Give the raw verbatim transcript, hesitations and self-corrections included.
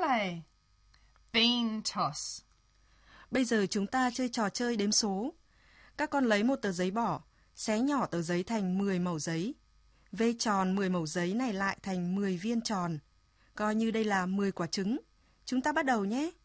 Ole. Bean toss. Bây giờ chúng ta chơi trò chơi đếm số. Các con lấy một tờ giấy bỏ, xé nhỏ tờ giấy thành mười mẩu giấy. Vê tròn mười mẩu giấy này lại thành mười viên tròn. Coi như đây là mười quả trứng. Chúng ta bắt đầu nhé.